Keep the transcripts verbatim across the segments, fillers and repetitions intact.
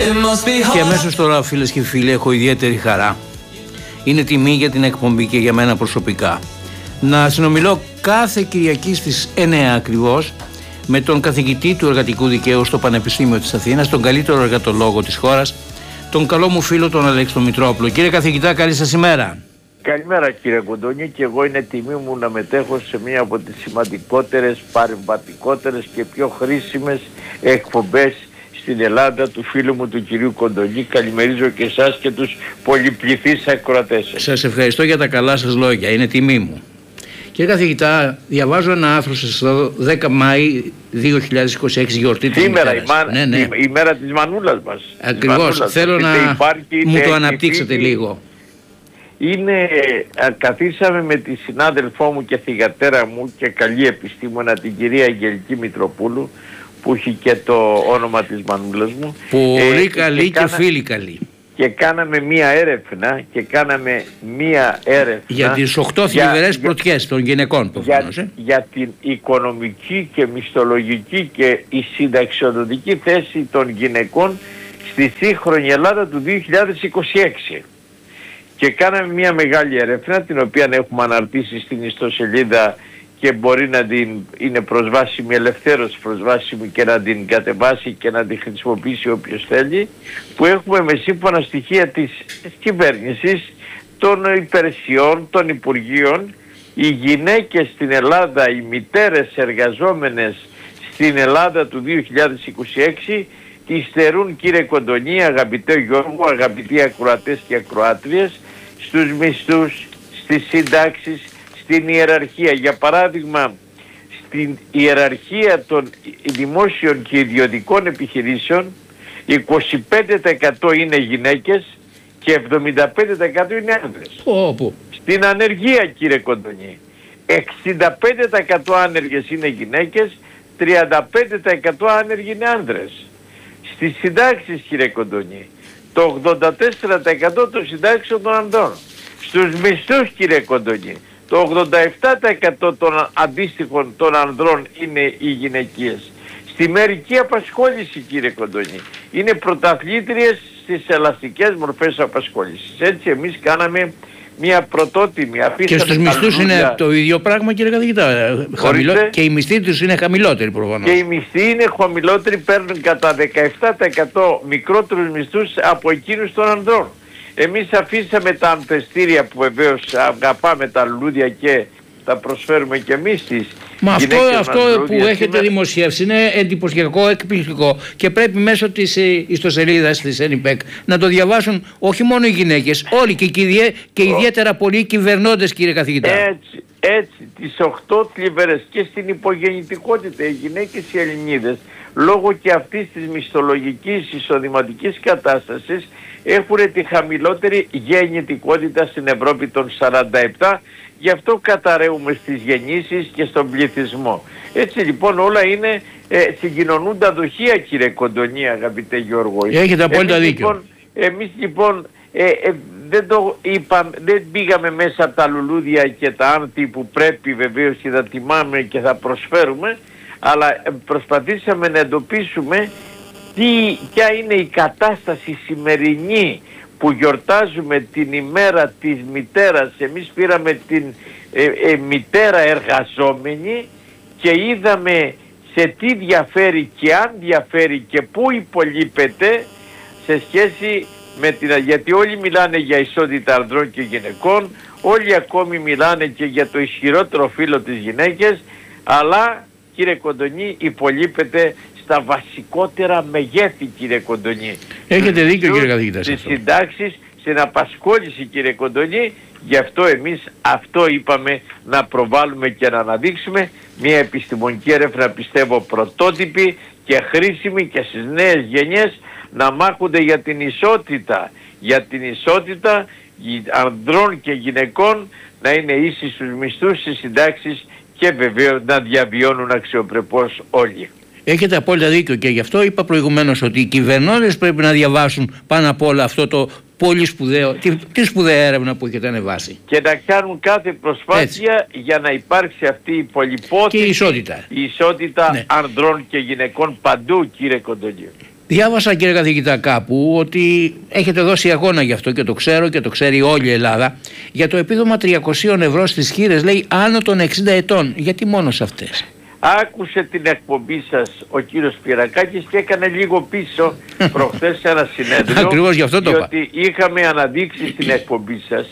Και αμέσως τώρα, φίλες και φίλοι, έχω ιδιαίτερη χαρά. Είναι τιμή για την εκπομπή και για μένα προσωπικά να συνομιλώ κάθε Κυριακή στις εννιά ακριβώς με τον καθηγητή του εργατικού δικαίου στο Πανεπιστήμιο της Αθήνας, τον καλύτερο εργατολόγο της χώρας, τον καλό μου φίλο τον Αλέξη Μητρόπουλο. Κύριε καθηγητά, καλή σας ημέρα. Καλημέρα κύριε Κοντονή, και εγώ είναι τιμή μου να μετέχω σε μία από τις σημαντικότερες, παρεμβατικότερες και πιο χρήσιμες εκπομπές στην Ελλάδα του φίλου μου του κυρίου Κοντονή. Καλημερίζω και εσάς και τους πολυπληθείς ακροατές σας. Σας ευχαριστώ για τα καλά σας λόγια, είναι τιμή μου. Κύριε καθηγητά, διαβάζω ένα άρθρο σας εδώ, δέκα Μαΐου δύο χιλιάδες είκοσι έξι, γιορτή της Σήμερα, μητέρας. η, μα... ναι, ναι. η, η μέρα της μανούλας μας. Ακριβώς, μανούλας. θέλω να υπάρχει, μου το έχει, αναπτύξετε έχει, λίγο. Είναι, καθίσαμε με τη συνάδελφό μου και θυγατέρα μου και καλή επιστήμονα, την κυρία Αγγελική Μητροπούλου, που έχει και το όνομα της μανούλας μου. Πολύ ε, καλή και, και κάνα... φίλη καλή. Και κάναμε μία έρευνα και κάναμε μία έρευνα για τις οκτώ θλιβερές πρωτιές των γυναικών προφανώς, για, ε? για την οικονομική και μισθολογική και η συνταξιοδοτική θέση των γυναικών στη σύγχρονη Ελλάδα του δύο χιλιάδες είκοσι έξι. Και κάναμε μία μεγάλη έρευνα, την οποία έχουμε αναρτήσει στην ιστοσελίδα και μπορεί να την είναι προσβάσιμη, ελευθέρως προσβάσιμη, και να την κατεβάσει και να την χρησιμοποιήσει όποιος θέλει, που έχουμε με σύμφωνα στοιχεία της κυβέρνησης, των υπηρεσιών, των υπουργείων, οι γυναίκες στην Ελλάδα, οι μητέρες εργαζόμενες στην Ελλάδα του δύο χιλιάδες είκοσι έξι, υστερούν, κύριε Κοντονή, αγαπητέ Γιώργο, αγαπητοί ακροατές και ακροάτριες, στους μισθούς, στις συντάξεις, στην ιεραρχία. Για παράδειγμα, στην ιεραρχία των δημόσιων και ιδιωτικών επιχειρήσεων είκοσι πέντε τοις εκατό είναι γυναίκες και εβδομήντα πέντε τοις εκατό είναι άνδρες. Όπου. Στην ανεργία, κύριε Κοντονή, εξήντα πέντε τοις εκατό άνεργες είναι γυναίκες, τριάντα πέντε τοις εκατό άνεργοι είναι άνδρες. Στις συντάξεις, κύριε Κοντονή, το ογδόντα τέσσερα τοις εκατό των συντάξεων των ανδρών. Στους μισθούς, κύριε Κοντονή, το ογδόντα επτά τοις εκατό των αντίστοιχων των ανδρών είναι οι γυναικείες. Στη μερική απασχόληση, κύριε Κοντονή, είναι πρωταθλήτριες στις ελαστικές μορφές απασχόλησης. Έτσι εμείς κάναμε μια πρωτότιμη, αφήσαμε. Και στους μισθούς είναι το ίδιο πράγμα, κύριε καθηγητά. Χαμηλό... Και οι μισθοί τους είναι χαμηλότεροι προφανώς. Και οι μισθοί είναι χαμηλότεροι, παίρνουν κατά δεκαεπτά τοις εκατό μικρότερους μισθούς από εκείνους των ανδρών. Εμείς αφήσαμε τα αμπτεστήρια που βεβαίως αγαπάμε τα λουλούδια και τα προσφέρουμε και εμείς στις Μα αυτό, αυτό που σήμερα έχετε δημοσιεύσει είναι εντυπωσιακό, εκπληκτικό, και πρέπει μέσω της ιστοσελίδας της ΕΝΙΠΕΚ να το διαβάσουν όχι μόνο οι γυναίκες, όλοι, και, και, και ιδιαίτερα πολλοί κυβερνώντες, κύριε καθηγητά. Έτσι, έτσι, τις οκτώ θλιβερές, και στην υπογεννητικότητα οι γυναίκες οι Ελληνίδες, λόγω και αυτής της μισθολογικής εισοδηματικής κατάστασης, έχουν τη χαμηλότερη γεννητικότητα στην Ευρώπη των σαράντα επτά, γι' αυτό καταραίουμε στις γεννήσεις και στον πληθυσμό. Έτσι λοιπόν όλα είναι ε, συγκοινωνούντα δοχεία, κύριε Κοντονή, αγαπητέ Γιώργο. Έχετε απόλυτα δίκιο. Λοιπόν, εμείς λοιπόν ε, ε, δεν, το είπα, δεν πήγαμε μέσα από τα λουλούδια και τα άνθη που πρέπει βεβαίως και θα τιμάμε και θα προσφέρουμε, αλλά προσπαθήσαμε να εντοπίσουμε τι, ποια είναι η κατάσταση σημερινή που γιορτάζουμε την ημέρα της μητέρας. Εμείς πήραμε την ε, ε, μητέρα εργαζόμενη και είδαμε σε τι διαφέρει και αν διαφέρει και πού υπολείπεται σε σχέση με την... Γιατί όλοι μιλάνε για ισότητα ανδρών και γυναικών, όλοι ακόμη μιλάνε και για το ισχυρότερο φύλο της γυναίκας, αλλά, κύριε Κοντονή, υπολείπεται στα βασικότερα μεγέθη, κύριε Κοντονή. Έχετε δίκιο, κύριε καθηγητά. Στις συντάξεις, στην απασχόληση, κύριε Κοντονή. Γι' αυτό εμείς αυτό είπαμε να προβάλλουμε και να αναδείξουμε μια επιστημονική έρευνα, πιστεύω πρωτότυπη και χρήσιμη και στις νέες γενιές, να μάχονται για την ισότητα, για την ισότητα ανδρών και γυναικών, να είναι ίσοι στους μισθούς, στις συντάξεις και βεβαίως να διαβιώνουν αξιοπρεπώς όλοι. Έχετε απόλυτα δίκιο, και γι' αυτό είπα προηγουμένως ότι οι κυβερνώντες πρέπει να διαβάσουν πάνω απ' όλα αυτό το πολύ σπουδαίο, τη, τη σπουδαία έρευνα που έχετε ανεβάσει. Και να κάνουν κάθε προσπάθεια έτσι, για να υπάρξει αυτή η πολυπόθητη και η ισότητα, η ισότητα ναι. ανδρών και γυναικών παντού, κύριε Κοντονή. Διάβασα, κύριε καθηγητά, κάπου ότι έχετε δώσει αγώνα γι' αυτό και το ξέρω και το ξέρει όλη η Ελλάδα, για το επίδομα τριακόσια ευρώ στις χήρες, λέει, άνω των εξήντα ετών. Γιατί μόνο σε αυτές? Άκουσε την εκπομπή σας ο κύριος Πυρακάκης και έκανε λίγο πίσω προχθές σε ένα συνέδριο. Ακριβώς γι' αυτό το είπα. Διότι είχαμε αναδείξει στην εκπομπή σας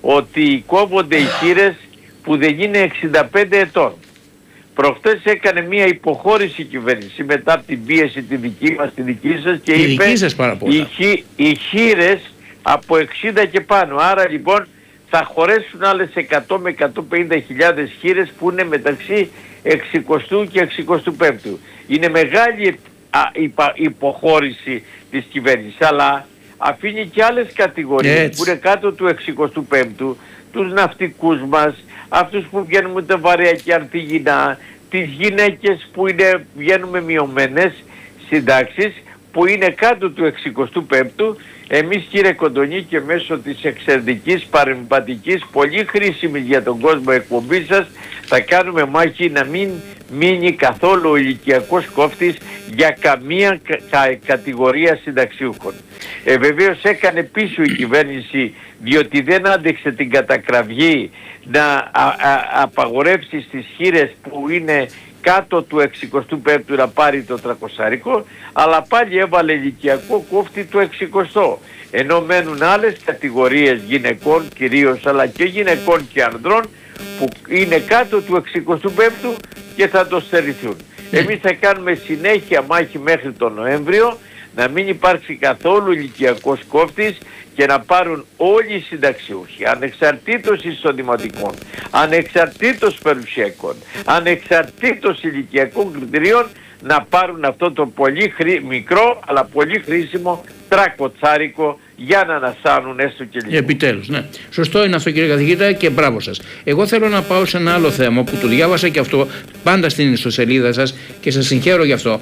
ότι κόβονται οι χήρες που δεν είναι εξήντα πέντε ετών. Προχτές έκανε μια υποχώρηση η κυβέρνηση μετά από την πίεση τη δική μας, τη δική σας, και η είπε δική σας πάρα πολλά. οι, χει, οι χήρες από εξήντα και πάνω. Άρα λοιπόν θα χωρέσουν άλλες εκατό με εκατόν πενήντα χιλιάδες χήρες που είναι μεταξύ εξηκοστού και εξηκοστού πέμπτου. Είναι μεγάλη α, υπα, υποχώρηση της κυβέρνησης, αλλά αφήνει και άλλες κατηγορίες Έτσι. που είναι κάτω του εξηκοστού πέμπτου, τους ναυτικούς μας, αυτούς που βγαίνουν με τα βαρέα και αρτιγινά, τις γυναίκες που είναι, βγαίνουν με μειωμένες συντάξεις, που είναι κάτω του εξηκοστού πέμπτου. Εμείς, κύριε Κοντονή, και μέσω της εξαιρετικής παρεμβατικής, πολύ χρήσιμης για τον κόσμο εκπομπής σας, θα κάνουμε μάχη να μην μείνει καθόλου ο ηλικιακός κόφτης για καμία κα, κα, κατηγορία συνταξιούχων. Ε, βεβαίως έκανε πίσω η κυβέρνηση, διότι δεν άντεξε την κατακραυγή να α, α, απαγορεύσει στις χήρες που είναι κάτω του εξηκοστού πέμπτου να πάρει το τρακοσάρικο, αλλά πάλι έβαλε ηλικιακό κόφτη το εξηκοστό. Ενώ μένουν άλλες κατηγορίες γυναικών κυρίως, αλλά και γυναικών και ανδρών, που είναι κάτω του εξηκοστού πέμπτου και θα το στερηθούν. Εμείς θα κάνουμε συνέχεια μάχη μέχρι τον Νοέμβριο να μην υπάρξει καθόλου ηλικιακός κόφτης και να πάρουν όλοι οι συνταξιούχοι, ανεξαρτήτως εισοδηματικών, ανεξαρτήτως περιουσιακών, ανεξαρτήτως ηλικιακών κριτηρίων, να πάρουν αυτό το πολύ χρή... μικρό αλλά πολύ χρήσιμο τρακοτσάρικο για να ανασάνουν έστω και λίγο. Επιτέλους, ναι. Σωστό είναι αυτό, κύριε καθηγητά, και μπράβο σας. Εγώ θέλω να πάω σε ένα άλλο θέμα που το διάβασα και αυτό πάντα στην ιστοσελίδα σας και σας συγχαίρω γι' αυτό.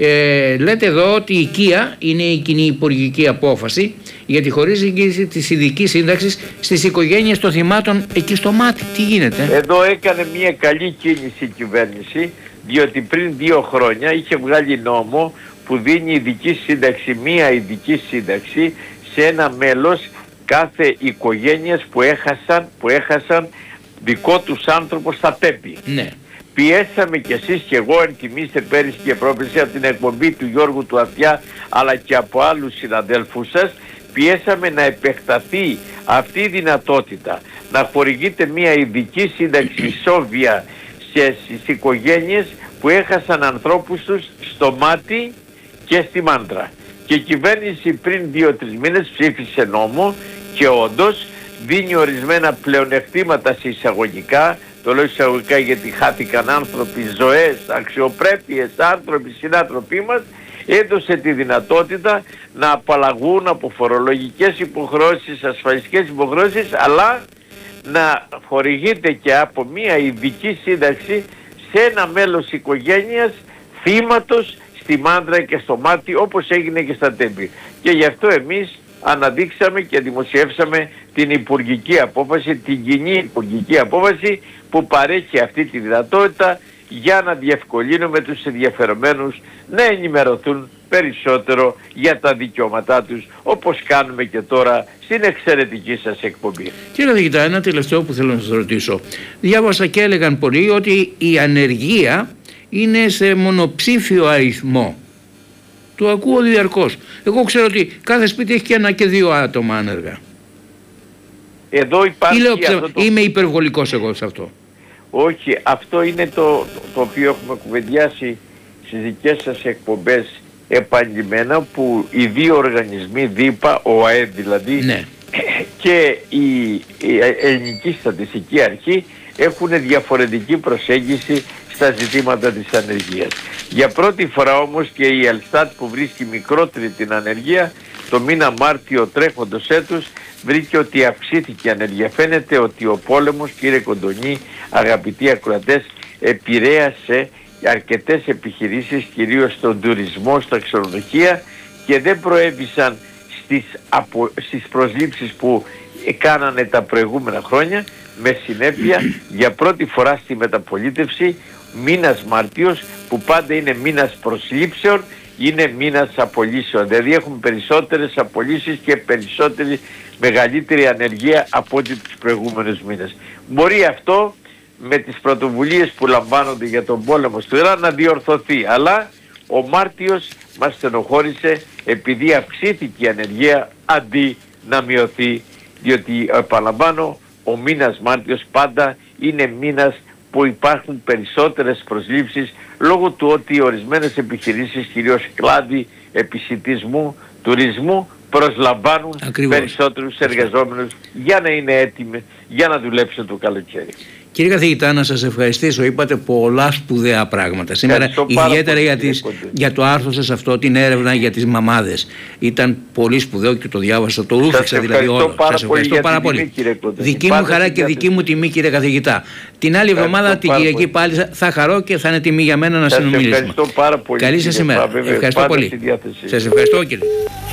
Ε, λέτε εδώ ότι η οικία είναι η κοινή υπουργική απόφαση για τη χορήγηση της ειδικής σύνταξης στις οικογένειες των θυμάτων εκεί στο Μάτι. Τι γίνεται? Εδώ έκανε μια καλή κίνηση η κυβέρνηση, διότι πριν δύο χρόνια είχε βγάλει νόμο που δίνει ειδική σύνταξη, μία ειδική σύνταξη σε ένα μέλος κάθε οικογένειας που έχασαν, που έχασαν δικό τους άνθρωπο στα ΤΕΠΗ. Ναι. Πιέσαμε κι εσείς και εγώ, αν θυμίστε πέρυσι και πρόπερσι, από την εκπομπή του Γιώργου του Αυτιά αλλά και από άλλους συναδέλφους σας, πιέσαμε να επεκταθεί αυτή η δυνατότητα, να χορηγείται μια ειδική σύνταξη ισόβια στις οικογένειες που έχασαν ανθρώπους τους στο Μάτι και στη Μάντρα. Και η κυβέρνηση πριν δύο-τρεις μήνες ψήφισε νόμο και όντως δίνει ορισμένα πλεονεκτήματα σε εισαγωγικά, το λέω εισαγωγικά γιατί χάθηκαν άνθρωποι, ζωές, αξιοπρέπειες, άνθρωποι, συνάνθρωποι μας, έδωσε τη δυνατότητα να απαλλαγούν από φορολογικές υποχρεώσεις, ασφαλιστικές υποχρεώσεις, αλλά να χορηγείται και από μια ειδική σύνταξη σε ένα μέλος οικογένειας θύματος στη Μάντρα και στο Μάτι, όπως έγινε και στα ΤΕΠΗ. Και γι' αυτό εμείς αναδείξαμε και δημοσιεύσαμε την υπουργική απόφαση, την κοινή υπουργική απόφαση που παρέχει αυτή τη δυνατότητα για να διευκολύνουμε τους ενδιαφερομένους να ενημερωθούν περισσότερο για τα δικαιώματά τους, όπως κάνουμε και τώρα στην εξαιρετική σας εκπομπή. Κύριε Δηγητά, ένα τελευταίο που θέλω να σας ρωτήσω. Διάβασα και έλεγαν πολλοί ότι η ανεργία είναι σε μονοψήφιο αριθμό. Το ακούω διαρκώς. Εγώ ξέρω ότι κάθε σπίτι έχει και ένα και δύο άτομα άνεργα. Εδώ υπάρχει... Ή λέω, αυτό το... Είμαι υπερβολικός εγώ σε αυτό? Όχι, αυτό είναι το, το οποίο έχουμε κουβεντιάσει στις δικές σας εκπομπές επανειλημμένα, που οι δύο οργανισμοί, ΔΥΠΑ, ο ΑΕΔ δηλαδή, ναι, και η, η Ελληνική Στατιστική Αρχή έχουν διαφορετική προσέγγιση στα ζητήματα της ανεργίας. Για πρώτη φορά όμως και η Ελστάτ, που βρίσκει μικρότερη την ανεργία, το μήνα Μάρτιο τρέχοντος έτους βρήκε ότι αυξήθηκε η ανεργία. Φαίνεται ότι ο πόλεμος, κύριε Κοντονή, αγαπητοί ακροατές, επηρέασε αρκετές επιχειρήσεις, κυρίως στον τουρισμό, στα ξενοδοχεία, και δεν προέβησαν στις, απο, στις προσλήψεις που κάνανε τα προηγούμενα χρόνια, με συνέπεια για πρώτη φορά στη μεταπολίτευση μήνας Μάρτιος, που πάντα είναι μήνας προσλήψεων, είναι μήνας απολύσεων. Δηλαδή έχουμε περισσότερες απολύσεις και περισσότερη μεγαλύτερη ανεργία από ό,τι τους προηγούμενους μήνες. Μπορεί αυτό με τις πρωτοβουλίες που λαμβάνονται για τον πόλεμο στο Ιράν να διορθωθεί. Αλλά ο Μάρτιος μας στενοχώρησε επειδή αυξήθηκε η ανεργία αντί να μειωθεί. Διότι, επαναλαμβάνω, ο μήνας Μάρτιος πάντα είναι μήνας που υπάρχουν περισσότερες προσλήψεις λόγω του ότι ορισμένες επιχειρήσεις, κυρίως κλάδι επισιτισμού, τουρισμού, προσλαμβάνουν Ακριβώς. περισσότερους εργαζόμενους για να είναι έτοιμοι για να δουλέψουν το καλοκαίρι. Κύριε καθηγητά, να σας ευχαριστήσω. Είπατε πολλά σπουδαία πράγματα σήμερα, ιδιαίτερα για, τις, για το άρθρο σας αυτό, την έρευνα για τις μαμάδες. Ήταν πολύ σπουδαίο και το διάβασα, το ρούφηξα δηλαδή όλο. Πάρα σας ευχαριστώ πάρα πολύ. Τιμή, δική μου χαρά και δική μου τιμή, κύριε καθηγητά. Την άλλη εβδομάδα, την Κυριακή, πάλι θα χαρώ και θα είναι τιμή για μένα να συνομιλήσουμε. Ευχαριστώ πάρα πολύ. Καλή σας ημέρα. Ευχαριστώ πολύ. Σας ευχαριστώ, κύριε.